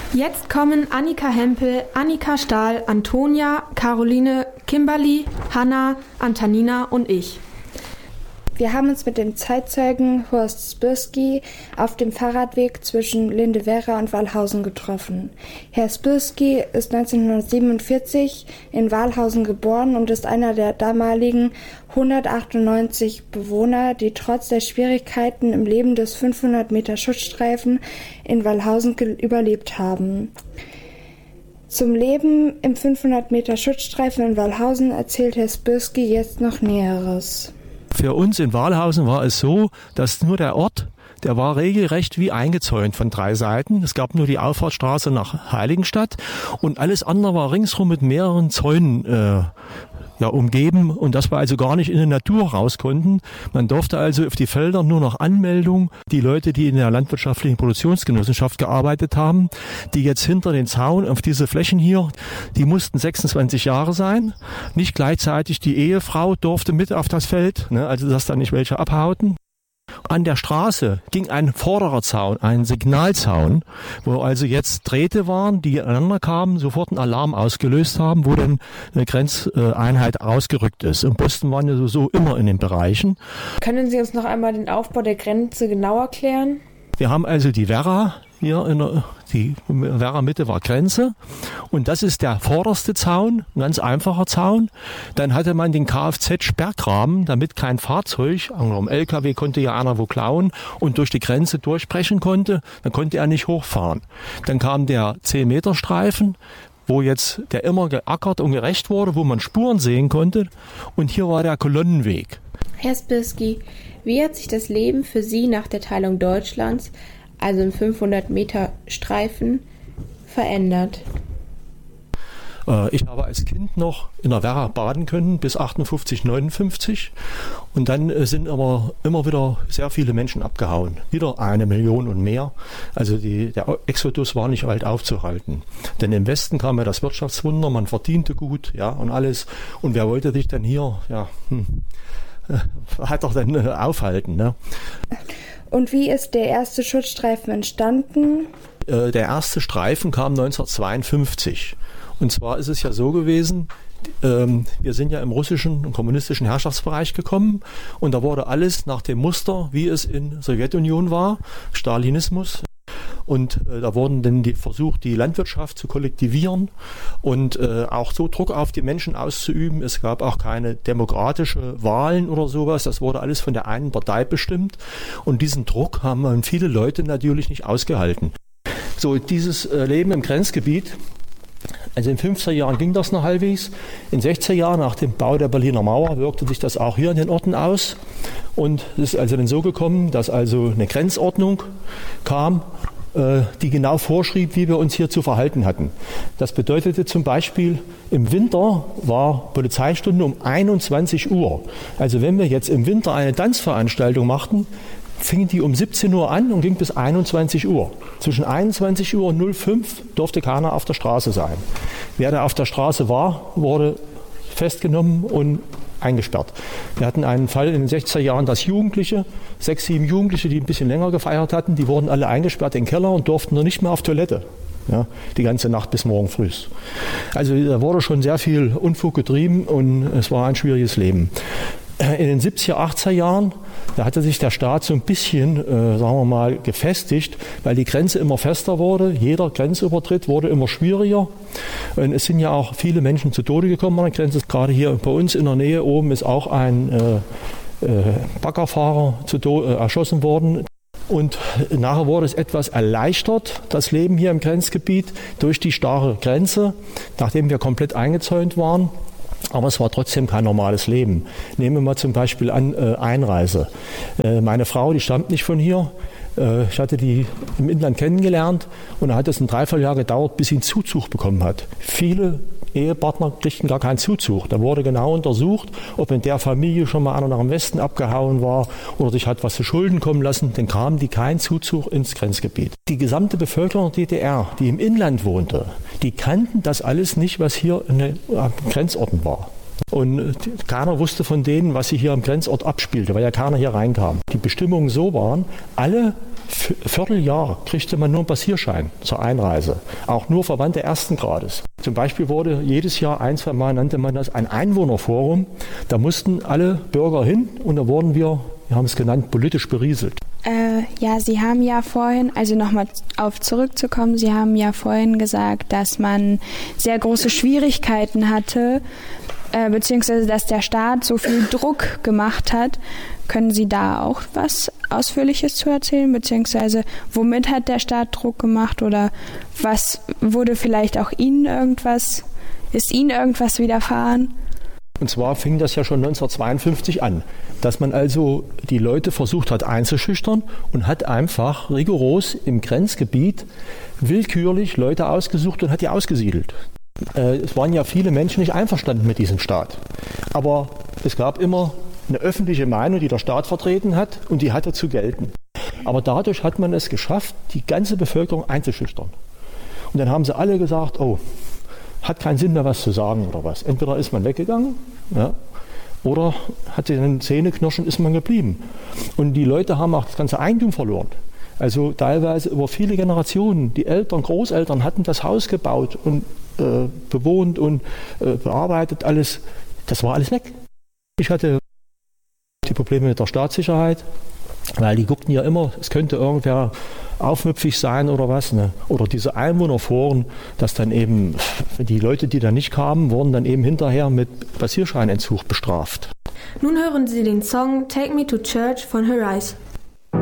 Jetzt kommen Annika Hempel, Annika Stahl, Antonia, Caroline, Kimberly, Hanna, Antanina und ich. Wir haben uns mit dem Zeitzeugen Horst Spirski auf dem Fahrradweg zwischen Lindewerra und Wallhausen getroffen. Herr Spirski ist 1947 in Wallhausen geboren und ist einer der damaligen 198 Bewohner, die trotz der Schwierigkeiten im Leben des 500 Meter Schutzstreifen in Wallhausen überlebt haben. Zum Leben im 500 Meter Schutzstreifen in Wallhausen erzählt Herr Spirski jetzt noch Näheres. Für uns in Wallhausen war es so, dass nur der Ort, der war regelrecht wie eingezäunt von 3 Seiten. Es gab nur die Auffahrtsstraße nach Heiligenstadt und alles andere war ringsrum mit mehreren Zäunen umgeben, und dass wir also gar nicht in die Natur raus konnten. Man durfte also auf die Felder nur noch Anmeldung. Die Leute, die in der landwirtschaftlichen Produktionsgenossenschaft gearbeitet haben, die jetzt hinter den Zaun auf diese Flächen hier, die mussten 26 Jahre sein. Nicht gleichzeitig die Ehefrau durfte mit auf das Feld, also dass da nicht welche abhauten. An der Straße ging ein vorderer Zaun, ein Signalzaun, wo also jetzt Drähte waren, die aneinander kamen, sofort einen Alarm ausgelöst haben, wo dann eine Grenzeinheit ausgerückt ist. Und Posten waren ja so immer in den Bereichen. Können Sie uns noch einmal den Aufbau der Grenze genau erklären? Wir haben also die Werra hier, die Werra-Mitte war Grenze, und das ist der vorderste Zaun, ein ganz einfacher Zaun. Dann hatte man den Kfz-Sperrgraben, damit kein Fahrzeug, am LKW konnte ja einer wo klauen und durch die Grenze durchbrechen konnte, dann konnte er nicht hochfahren. Dann kam der 10-Meter-Streifen, wo jetzt der immer geackert und gerecht wurde, wo man Spuren sehen konnte, und hier war der Kolonnenweg. Herr Spirski, wie hat sich das Leben für Sie nach der Teilung Deutschlands, also im 500-Meter-Streifen, verändert? Ich habe als Kind noch in der Werra baden können bis 58, 59, und dann sind aber immer wieder sehr viele Menschen abgehauen. Wieder 1 Million und mehr. Also der Exodus war nicht weit aufzuhalten. Denn im Westen kam ja das Wirtschaftswunder, man verdiente gut, ja, und alles. Und wer wollte sich denn hier, hat doch dann aufhalten, ne? Und wie ist der erste Schutzstreifen entstanden? Der erste Streifen kam 1952. Und zwar ist es ja so gewesen, wir sind ja im russischen und kommunistischen Herrschaftsbereich gekommen, und da wurde alles nach dem Muster, wie es in der Sowjetunion war, Stalinismus. Und da wurden dann versucht, die Landwirtschaft zu kollektivieren und auch so Druck auf die Menschen auszuüben. Es gab auch keine demokratische Wahlen oder sowas. Das wurde alles von der einen Partei bestimmt. Und diesen Druck haben viele Leute natürlich nicht ausgehalten. So, dieses Leben im Grenzgebiet, also in den 50er Jahren ging das noch halbwegs. In den 60er Jahren, nach dem Bau der Berliner Mauer, wirkte sich das auch hier in den Orten aus. Und es ist also dann so gekommen, dass also eine Grenzordnung kam, die genau vorschrieb, wie wir uns hier zu verhalten hatten. Das bedeutete zum Beispiel, im Winter war Polizeistunde um 21 Uhr. Also wenn wir jetzt im Winter eine Tanzveranstaltung machten, fing die um 17 Uhr an und ging bis 21 Uhr. Zwischen 21 Uhr und 05 durfte keiner auf der Straße sein. Wer da auf der Straße war, wurde festgenommen und eingesperrt. Wir hatten einen Fall in den 60er Jahren, dass Jugendliche, 6, 7 Jugendliche, die ein bisschen länger gefeiert hatten, die wurden alle eingesperrt in den Keller und durften noch nicht mehr auf Toilette. Ja, die ganze Nacht bis morgen früh. Also da wurde schon sehr viel Unfug getrieben und es war ein schwieriges Leben. In den 70er, 80er Jahren, da hatte sich der Staat so ein bisschen, sagen wir mal, gefestigt, weil die Grenze immer fester wurde. Jeder Grenzübertritt wurde immer schwieriger. Und es sind ja auch viele Menschen zu Tode gekommen an der Grenze. Gerade hier bei uns in der Nähe oben ist auch ein Baggerfahrer erschossen worden. Und nachher wurde es etwas erleichtert, das Leben hier im Grenzgebiet, durch die starre Grenze, nachdem wir komplett eingezäunt waren. Aber es war trotzdem kein normales Leben. Nehmen wir mal zum Beispiel an Einreise. Meine Frau, die stammt nicht von hier. Ich hatte die im Inland kennengelernt und da hat es ein Dreivierteljahr gedauert, bis sie einen Zuzug bekommen hat. Viele Ehepartner kriegten gar keinen Zuzug. Da wurde genau untersucht, ob in der Familie schon mal einer nach dem Westen abgehauen war oder sich hat was zu Schulden kommen lassen. Dann kamen die keinen Zuzug ins Grenzgebiet. Die gesamte Bevölkerung der DDR, die im Inland wohnte, die kannten das alles nicht, was hier in den Grenzorten war. Und keiner wusste von denen, was sich hier am Grenzort abspielte, weil ja keiner hier reinkam. Die Bestimmungen so waren, alle Vierteljahr kriegte man nur einen Passierschein zur Einreise. Auch nur Verwandte ersten Grades. Zum Beispiel wurde jedes Jahr 1-2 Mal, nannte man das, ein Einwohnerforum. Da mussten alle Bürger hin und da wurden wir haben es genannt, politisch berieselt. Ja, Sie haben ja vorhin, also nochmal zurückzukommen, Sie haben ja vorhin gesagt, dass man sehr große Schwierigkeiten hatte, beziehungsweise dass der Staat so viel Druck gemacht hat. Können Sie da auch was Ausführliches zu erzählen, beziehungsweise womit hat der Staat Druck gemacht oder was wurde vielleicht auch ist Ihnen irgendwas widerfahren? Und zwar fing das ja schon 1952 an, dass man also die Leute versucht hat einzuschüchtern und hat einfach rigoros im Grenzgebiet willkürlich Leute ausgesucht und hat die ausgesiedelt. Es waren ja viele Menschen nicht einverstanden mit diesem Staat. Aber es gab immer eine öffentliche Meinung, die der Staat vertreten hat und die hatte zu gelten. Aber dadurch hat man es geschafft, die ganze Bevölkerung einzuschüchtern. Und dann haben sie alle gesagt, oh, hat keinen Sinn mehr, was zu sagen oder was. Entweder ist man weggegangen, ja, oder hat den Zähneknirschen ist man geblieben. Und die Leute haben auch das ganze Eigentum verloren. Also teilweise über viele Generationen. Die Eltern, Großeltern hatten das Haus gebaut und bewohnt und bearbeitet. Alles. Das war alles weg. Ich hatte die Probleme mit der Staatssicherheit, weil die guckten ja immer, es könnte irgendwer aufmüpfig sein oder was. Ne? Oder diese Einwohnerforen, dass dann eben die Leute, die da nicht kamen, wurden dann eben hinterher mit Passierscheinentzug bestraft. Nun hören Sie den Song Take Me to Church von Horizon.